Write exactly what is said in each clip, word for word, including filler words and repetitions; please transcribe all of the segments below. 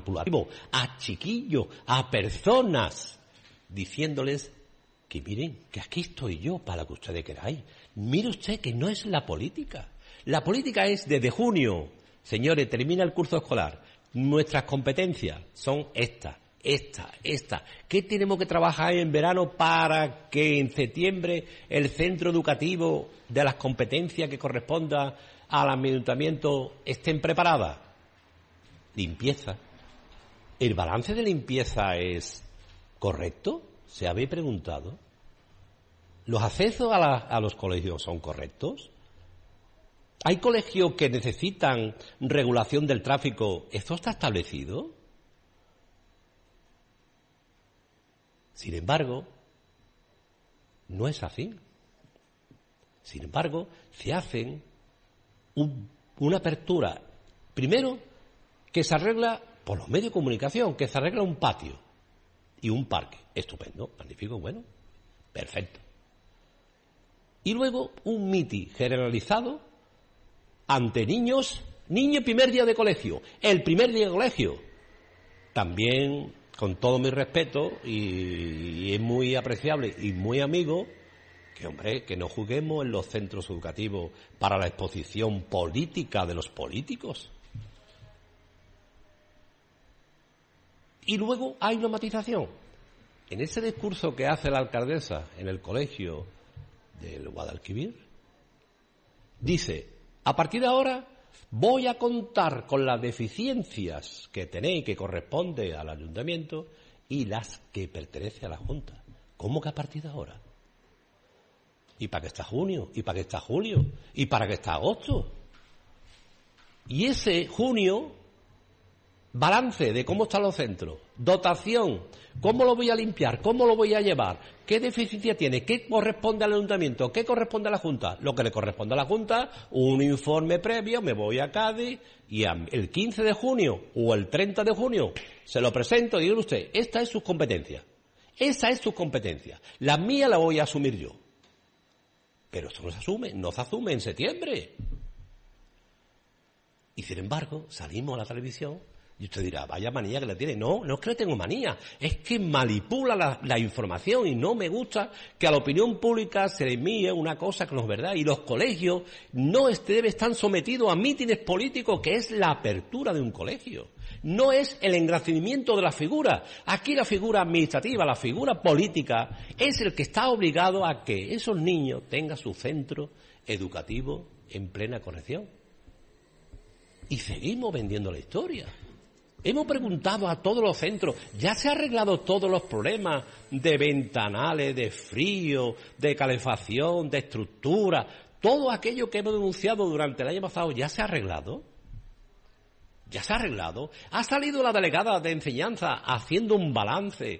manipulativo a chiquillos, a personas, diciéndoles que miren, que aquí estoy yo para lo que ustedes queráis. Mire usted que no es la política. La política es desde junio. Señores, termina el curso escolar. Nuestras competencias son estas, estas, estas. ¿Qué tenemos que trabajar en verano para que en septiembre el centro educativo de las competencias que corresponda al ayuntamiento estén preparadas? Limpieza. ¿El balance de limpieza es correcto? ¿Se habéis preguntado? ¿Los accesos a, la, a los colegios son correctos? ¿Hay colegios que necesitan regulación del tráfico? ¿Esto está establecido? Sin embargo, no es así. Sin embargo, se hacen un, una apertura. Primero, que se arregla por los medios de comunicación, que se arregla un patio y un parque. Estupendo, magnífico, bueno, perfecto. Y luego un mitin generalizado ante niños, niño primer día de colegio, el primer día de colegio. También, con todo mi respeto, y, y es muy apreciable y muy amigo, que hombre, que no juguemos en los centros educativos para la exposición política de los políticos. Y luego hay una matización. En ese discurso que hace la alcaldesa en el colegio del Guadalquivir, dice: a partir de ahora voy a contar con las deficiencias que tenéis, que corresponde al ayuntamiento, y las que pertenece a la Junta. ¿Cómo que a partir de ahora? ¿Y para qué está junio? ¿Y para qué está julio? ¿Y para qué está agosto? Y ese junio, balance de cómo están los centros, dotación, cómo lo voy a limpiar, cómo lo voy a llevar, qué deficiencia tiene, qué corresponde al ayuntamiento, qué corresponde a la Junta. Lo que le corresponde a la Junta, un informe previo, me voy a Cádiz y el quince de junio o el treinta de junio se lo presento y digo usted, esta es su competencia, esa es su competencia, la mía la voy a asumir yo. Pero esto no se asume, no se asume en septiembre. Y sin embargo, salimos a la televisión y usted dirá, vaya manía que le tiene. No, no es que le tengo manía, es que manipula la, la información y no me gusta que a la opinión pública se le envíe una cosa que no es verdad. Y los colegios no deben estar sometidos a mítines políticos, que es la apertura de un colegio. No es el engrandecimiento de la figura. Aquí la figura administrativa, la figura política, es el que está obligado a que esos niños tengan su centro educativo en plena corrección. Y seguimos vendiendo la historia. Hemos preguntado a todos los centros, ¿ya se han arreglado todos los problemas de ventanales, de frío, de calefacción, de estructura? Todo aquello que hemos denunciado durante el año pasado, ¿ya se ha arreglado? ¿Ya se ha arreglado? ¿Ha salido la delegada de enseñanza haciendo un balance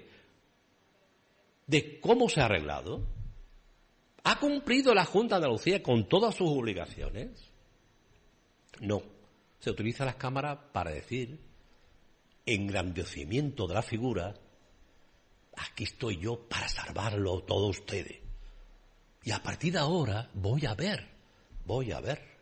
de cómo se ha arreglado? ¿Ha cumplido la Junta de Andalucía con todas sus obligaciones? No. Se utilizan las cámaras para decir, engrandecimiento de la figura, aquí estoy yo para salvarlo todo ustedes. Y a partir de ahora voy a ver, voy a ver.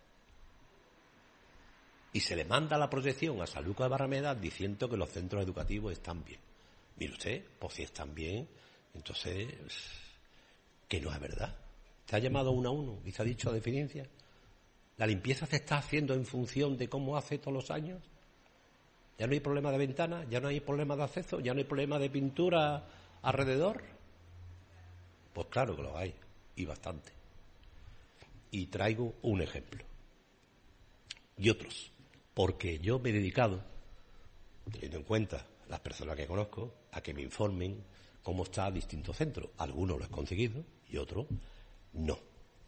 Y se le manda la proyección a San Lucas de Barrameda diciendo que los centros educativos están bien. Mire usted, pues si están bien, entonces, que no es verdad. Se ha llamado uno a uno y se ha dicho a deficiencia. La limpieza se está haciendo en función de cómo hace todos los años. Ya no hay problema de ventanas, ya no hay problema de acceso, ya no hay problema de pintura alrededor. Pues claro que lo hay, y bastante. Y traigo un ejemplo. Y otros. Porque yo me he dedicado, teniendo en cuenta las personas que conozco, a que me informen cómo está distintos centros. Algunos lo he conseguido y otros no.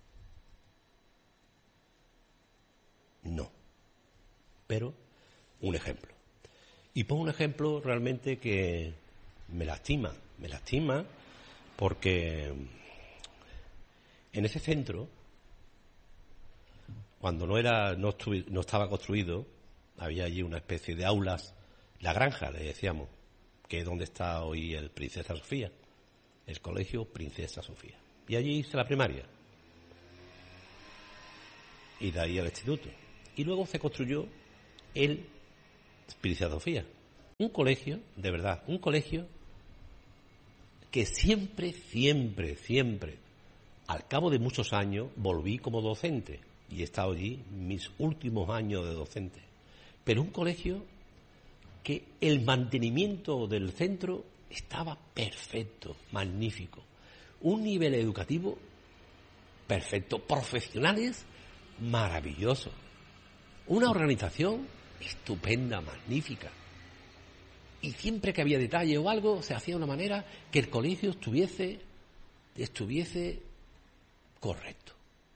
No. Pero, un ejemplo. Y pongo un ejemplo realmente que me lastima. Me lastima porque en ese centro, cuando no era, no, estuvi, no estaba construido, había allí una especie de aulas, la granja, le decíamos, que es donde está hoy el Princesa Sofía, el colegio Princesa Sofía. Y allí hice la primaria. Y de ahí el instituto. Y luego se construyó el Princesa Sofía. Un colegio, de verdad, un colegio que siempre, siempre, siempre, al cabo de muchos años, volví como docente y he estado allí mis últimos años de docente. Pero un colegio que el mantenimiento del centro estaba perfecto, magnífico. Un nivel educativo perfecto, profesionales maravillosos. Una organización estupenda, magnífica. Y siempre que había detalle o algo, se hacía de una manera que el colegio estuviese, estuviese correcto.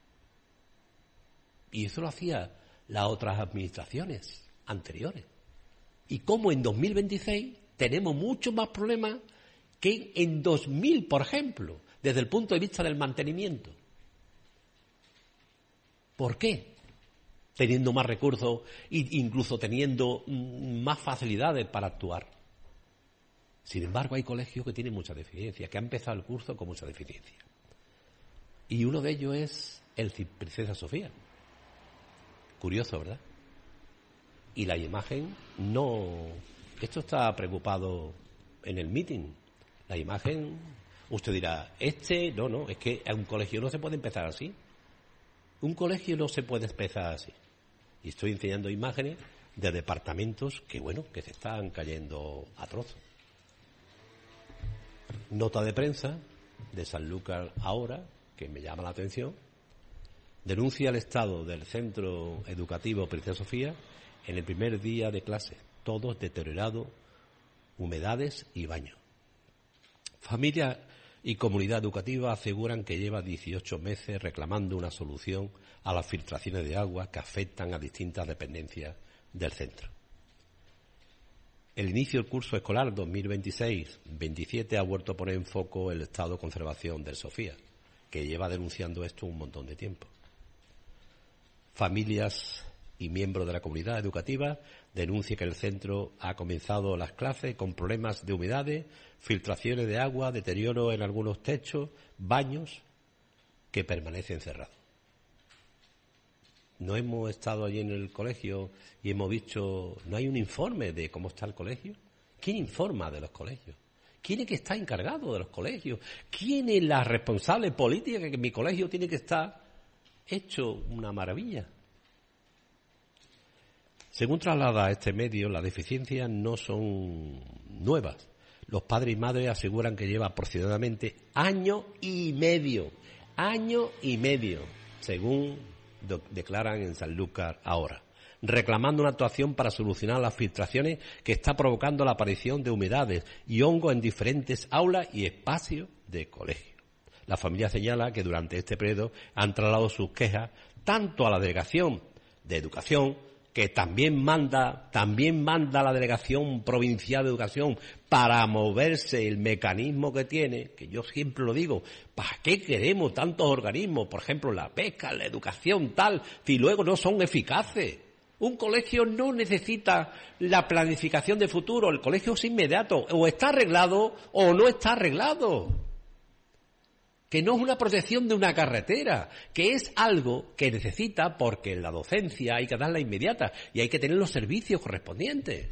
Y eso lo hacía las otras administraciones anteriores. Y como en dos mil veintiséis tenemos muchos más problemas que en dos mil, por ejemplo, desde el punto de vista del mantenimiento. ¿Por qué? Teniendo más recursos e incluso teniendo más facilidades para actuar. Sin embargo, hay colegios que tienen mucha deficiencia, que han empezado el curso con mucha deficiencia. Y uno de ellos es el Princesa Sofía. Curioso, ¿verdad? Y la imagen no... Esto está preocupado en el meeting. La imagen, usted dirá, este, no, no, es que a un colegio no se puede empezar así. Un colegio no se puede empezar así. Y estoy enseñando imágenes de departamentos que, bueno, que se están cayendo a trozos. Nota de prensa de Sanlúcar ahora, que me llama la atención, denuncia el estado del centro educativo Princesa Sofía en el primer día de clase, todos deteriorados, humedades y baños. Familias y comunidad educativa aseguran que lleva dieciocho meses reclamando una solución a las filtraciones de agua que afectan a distintas dependencias del centro. El inicio del curso escolar dos mil veintiséis veintisiete ha vuelto a poner en foco el estado de conservación del Sofía, que lleva denunciando esto un montón de tiempo. Familias y miembros de la comunidad educativa denuncian que el centro ha comenzado las clases con problemas de humedades, filtraciones de agua, deterioro en algunos techos, baños que permanecen cerrados. No hemos estado allí en el colegio y hemos visto, no hay un informe de cómo está el colegio. ¿Quién informa de los colegios? ¿Quién es que está encargado de los colegios? ¿Quién es la responsable política que mi colegio tiene que estar hecho una maravilla? Según traslada este medio, las deficiencias no son nuevas. Los padres y madres aseguran que lleva aproximadamente año y medio, año y medio, según do- declaran en Sanlúcar ahora, reclamando una actuación para solucionar las filtraciones que está provocando la aparición de humedades y hongos en diferentes aulas y espacios de colegio. La familia señala que durante este periodo han trasladado sus quejas tanto a la Delegación de Educación, que también manda, también manda la Delegación Provincial de Educación para moverse el mecanismo que tiene, que yo siempre lo digo, ¿para qué queremos tantos organismos? Por ejemplo, la pesca, la educación, tal, si luego no son eficaces. Un colegio no necesita la planificación de futuro, el colegio es inmediato, o está arreglado o no está arreglado. Que no es una protección de una carretera, que es algo que necesita porque en la docencia hay que darla inmediata y hay que tener los servicios correspondientes.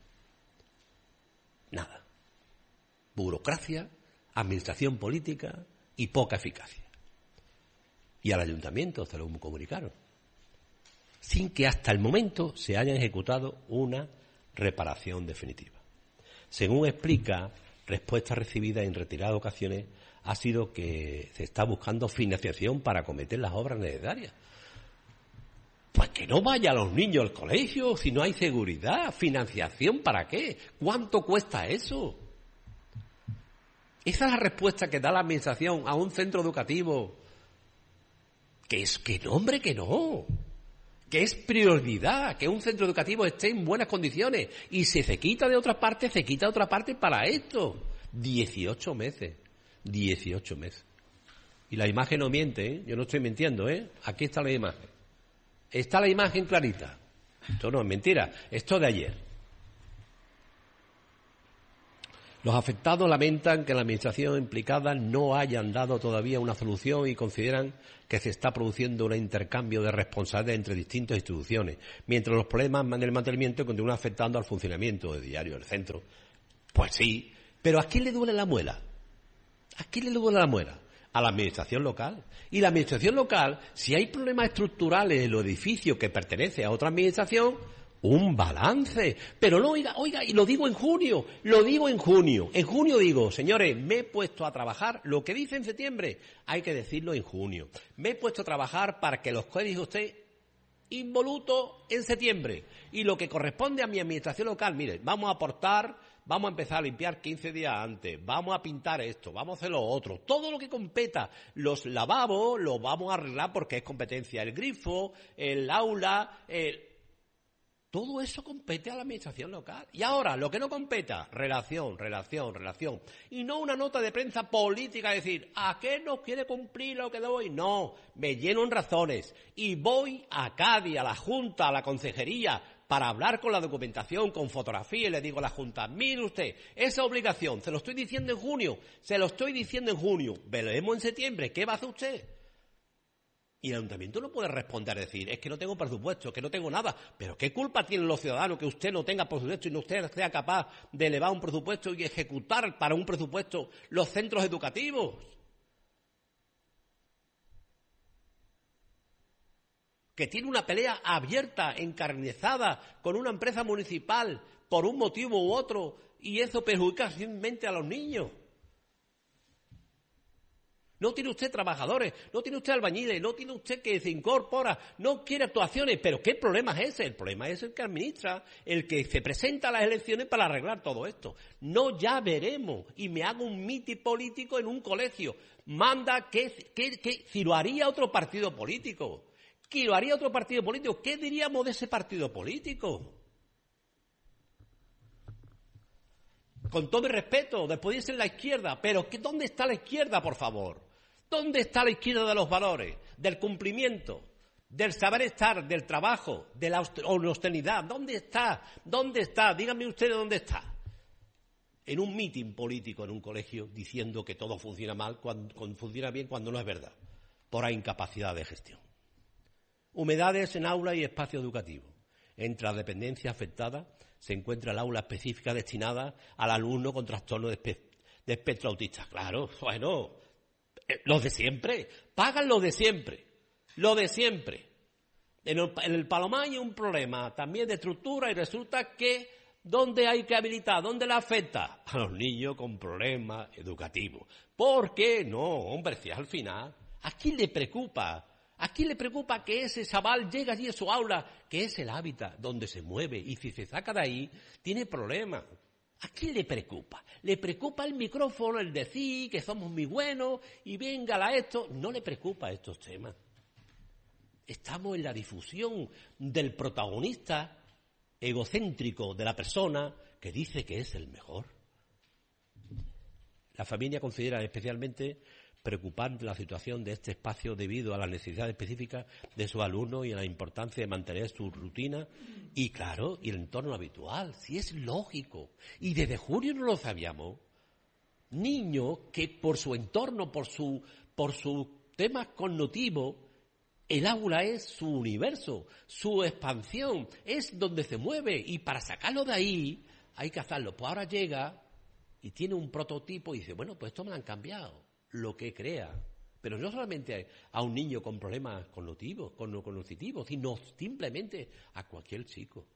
Nada. Burocracia, administración política y poca eficacia. Y al ayuntamiento se lo comunicaron, sin que hasta el momento se haya ejecutado una reparación definitiva. Según explica, respuesta recibida en retiradas ocasiones ha sido que se está buscando financiación para acometer las obras necesarias. Pues que no vayan los niños al colegio si no hay seguridad. ¿Financiación para qué? ¿Cuánto cuesta eso? Esa es la respuesta que da la administración a un centro educativo. Que es que no, hombre, que no. Que es prioridad que un centro educativo esté en buenas condiciones. Y si se quita de otra parte, se quita de otra parte para esto. dieciocho meses. dieciocho meses. Y la imagen no miente, ¿eh? Yo no estoy mintiendo, ¿eh? Aquí está la imagen. Está la imagen clarita. Esto no es mentira, esto de ayer. Los afectados lamentan que la Administración implicada no hayan dado todavía una solución y consideran que se está produciendo un intercambio de responsabilidades entre distintas instituciones, mientras los problemas del mantenimiento continúan afectando al funcionamiento de diario del centro. Pues sí, pero ¿a quién le duele la muela? ¿A quién le duele la muela? A la Administración local. Y la Administración local, si hay problemas estructurales en los edificios que pertenecen a otra Administración, un balance. Pero no, oiga, oiga, y lo digo en junio, lo digo en junio. En junio digo, señores, me he puesto a trabajar, lo que dice en septiembre, hay que decirlo en junio. Me he puesto a trabajar para que los códigos estén involutos en septiembre. Y lo que corresponde a mi administración local, mire, vamos a aportar, vamos a empezar a limpiar quince días antes, vamos a pintar esto, vamos a hacer lo otro. Todo lo que competa, los lavabos, los vamos a arreglar porque es competencia. El grifo, el aula, el... todo eso compete a la administración local. Y ahora, lo que no competa, relación, relación, relación. Y no una nota de prensa política, decir, ¿a qué no quiere cumplir lo que doy? No, me lleno en razones. Y voy a Cádiz, a la Junta, a la Consejería, para hablar con la documentación, con fotografía, y le digo a la Junta, mire usted, esa obligación, se lo estoy diciendo en junio, se lo estoy diciendo en junio, veremos en septiembre, ¿qué va a hacer usted? Y el ayuntamiento no puede responder, decir, es que no tengo presupuesto, es que no tengo nada. Pero ¿qué culpa tienen los ciudadanos que usted no tenga presupuesto y no usted sea capaz de elevar un presupuesto y ejecutar para un presupuesto los centros educativos? Que tiene una pelea abierta, encarnizada, con una empresa municipal por un motivo u otro, y eso perjudica simplemente a los niños. No tiene usted trabajadores, no tiene usted albañiles, no tiene usted que se incorpora, no quiere actuaciones. ¿Pero qué problema es ese? El problema es el que administra, el que se presenta a las elecciones para arreglar todo esto. No, ya veremos. Y me hago un mitin político en un colegio. Manda que, que, que si lo haría otro partido político. Que lo haría otro partido político. ¿Qué diríamos de ese partido político? Con todo el respeto, después dicen la izquierda, pero ¿dónde está la izquierda, por favor? ¿Dónde está la izquierda de los valores, del cumplimiento, del saber estar, del trabajo, de la austeridad? ¿Dónde está? ¿Dónde está? Díganme ustedes dónde está. En un mitin político en un colegio diciendo que todo funciona mal, cuando, cuando funciona bien cuando no es verdad, por incapacidad de gestión. Humedades en aula y espacio educativo. Entre las dependencias afectadas se encuentra el aula específica destinada al alumno con trastorno de, espe de espectro autista. Claro, bueno, eh, los de siempre, pagan los de siempre, lo de siempre. En el, en el Palomar hay un problema también de estructura y resulta que ¿dónde hay que habilitar? ¿Dónde la afecta? A los niños con problemas educativos. ¿Por qué? No, hombre, si al final, ¿a quién le preocupa? ¿A quién le preocupa que ese chaval llegue allí a su aula, que es el hábitat donde se mueve, y si se saca de ahí, tiene problemas? ¿A quién le preocupa? ¿Le preocupa el micrófono, el decir que somos muy buenos y venga a esto? No le preocupa estos temas. Estamos en la difusión del protagonista egocéntrico de la persona que dice que es el mejor. La familia considera especialmente preocupante la situación de este espacio debido a las necesidades específicas de sus alumnos y a la importancia de mantener su rutina y, claro, y el entorno habitual, si es lógico. Y desde junio no lo sabíamos. Niños que por su entorno, por su, por sus temas connotivos, el aula es su universo, su expansión, es donde se mueve, y para sacarlo de ahí hay que hacerlo. Pues ahora llega y tiene un prototipo y dice, bueno, pues esto me lo han cambiado. Lo que crea, pero no solamente a un niño con problemas cognitivos, cognitivos, sino simplemente a cualquier chico.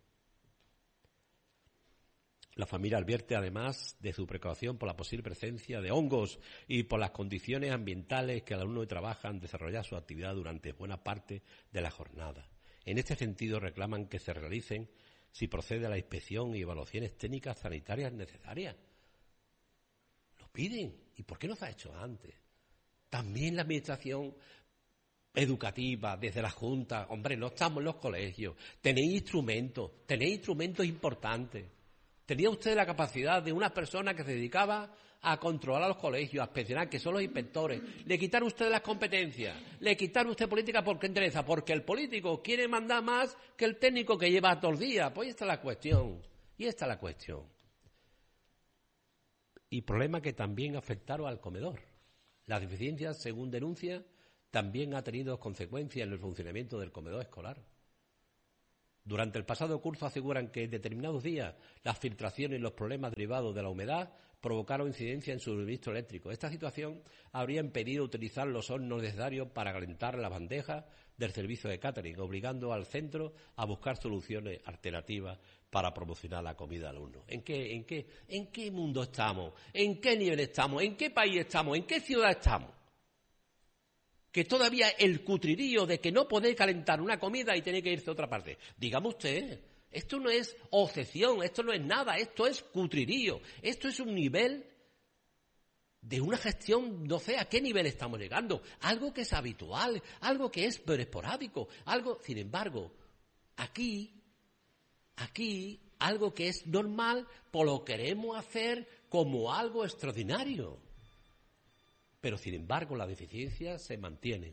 La familia advierte además de su precaución por la posible presencia de hongos y por las condiciones ambientales que el alumno trabajan desarrollar su actividad durante buena parte de la jornada. En este sentido reclaman que se realicen, si procede, la inspección y evaluaciones técnicas sanitarias necesarias. Lo piden. ¿Y por qué no se ha hecho antes? También la administración educativa, desde la Junta, hombre, no estamos en los colegios, tenéis instrumentos, tenéis instrumentos importantes. Tenía usted la capacidad de una persona que se dedicaba a controlar a los colegios, a inspeccionar, que son los inspectores. Le quitaron usted las competencias, le quitaron usted política porque interesa, porque el político quiere mandar más que el técnico que lleva todo el día. Pues ahí está la cuestión, y esta es la cuestión. y problemas que también afectaron al comedor. Las deficiencias, según denuncia, también ha tenido consecuencias en el funcionamiento del comedor escolar. Durante el pasado curso aseguran que en determinados días las filtraciones y los problemas derivados de la humedad provocaron incidencia en su suministro eléctrico. Esta situación habría impedido utilizar los hornos necesarios para calentar las bandejas del servicio de catering, obligando al centro a buscar soluciones alternativas para promocionar la comida al alumno. ¿En qué, en qué, en qué mundo estamos? ¿En qué nivel estamos? ¿En qué país estamos? ¿En qué ciudad estamos? Que todavía el cutrirío de que no podéis calentar una comida y tenéis que irse a otra parte. Dígame usted, esto no es obsesión, esto no es nada, esto es cutrirío. Esto es un nivel de una gestión, no sé a qué nivel estamos llegando. Algo que es habitual, algo que es pero esporádico, algo, sin embargo, aquí, aquí, algo que es normal, pues lo queremos hacer como algo extraordinario. Pero, sin embargo, la deficiencia se mantiene.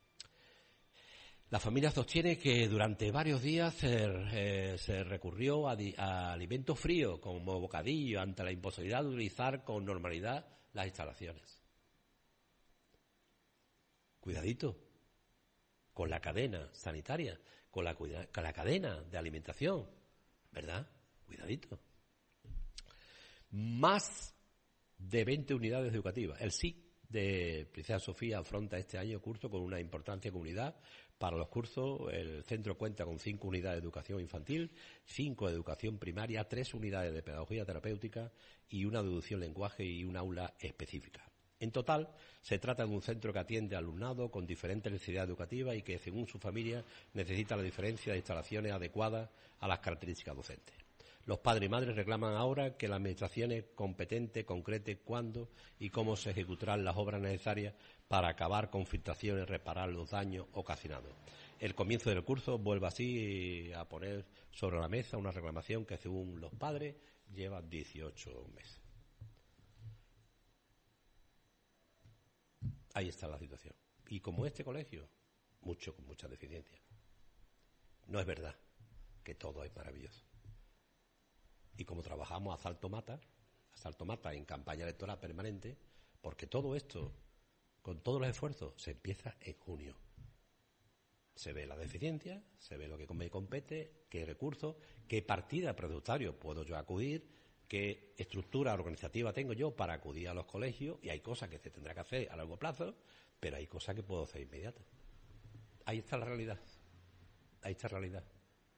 La familia sostiene que durante varios días se, eh, se recurrió a, di, a alimentos fríos como bocadillo ante la imposibilidad de utilizar con normalidad las instalaciones. Cuidadito con la cadena sanitaria, con la, con la cadena de alimentación, ¿verdad? Cuidadito. Más de veinte unidades educativas. El S I C de Princesa Sofía afronta este año curso con una importancia comunidad. Para los cursos, el centro cuenta con cinco unidades de educación infantil, cinco de educación primaria, tres unidades de pedagogía terapéutica y una de educación lenguaje y un aula específica. En total, se trata de un centro que atiende al alumnado con diferentes necesidades educativas y que, según su familia, necesita la diferencia de instalaciones adecuadas a las características docentes. Los padres y madres reclaman ahora que la Administración es competente, concrete cuándo y cómo se ejecutarán las obras necesarias para acabar con filtraciones y reparar los daños ocasionados. El comienzo del curso vuelve así a poner sobre la mesa una reclamación que, según los padres, lleva dieciocho meses. Ahí está la situación. Y como este colegio, mucho con muchas deficiencias. No es verdad que todo es maravilloso. Y como trabajamos a salto mata, a salto mata en campaña electoral permanente, porque todo esto, con todos los esfuerzos, se empieza en junio. Se ve la deficiencia, se ve lo que me compete, qué recursos, qué partida presupuestaria puedo yo acudir, qué estructura organizativa tengo yo para acudir a los colegios, y hay cosas que se tendrá que hacer a largo plazo, pero hay cosas que puedo hacer inmediatas. Ahí está la realidad. Ahí está la realidad.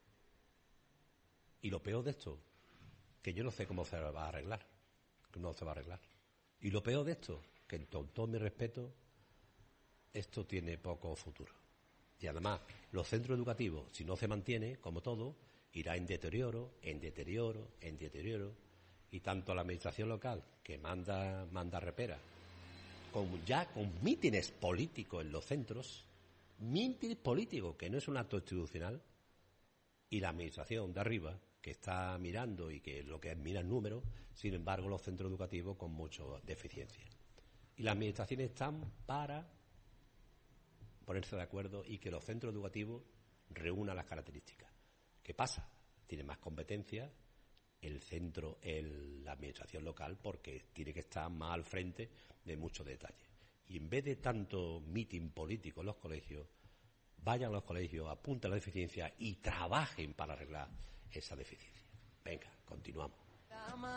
Y lo peor de esto, que yo no sé cómo se va a arreglar, que no se va a arreglar. Y lo peor de esto, que con todo mi respeto, esto tiene poco futuro. Y además, los centros educativos, si no se mantiene, como todo, irá en deterioro, en deterioro, en deterioro, y tanto la administración local, que manda, manda repera, con, ya con mítines políticos en los centros, mítines políticos, que no es un acto institucional, y la administración de arriba, que está mirando y que lo que mira el número, sin embargo los centros educativos con mucha deficiencia. Y las administraciones están para ponerse de acuerdo y que los centros educativos reúnan las características. ¿Qué pasa? Tiene más competencia el centro, el, la administración local, porque tiene que estar más al frente de muchos detalles. Y en vez de tanto mitin político en los colegios, vayan a los colegios, apunten la deficiencia y trabajen para arreglar esa deficiencia. Venga, continuamos.